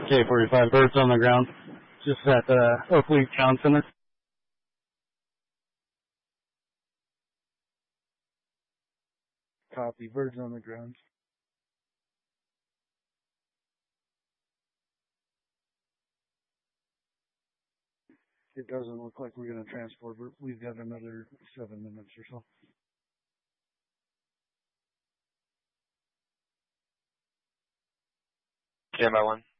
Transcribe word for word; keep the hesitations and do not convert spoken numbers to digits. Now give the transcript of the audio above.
K forty-five, birds on the ground, just at the Oakleaf Town Center. Copy, birds on the ground. It doesn't look like we're going to transport, but we've got another seven minutes or so. Stand by one.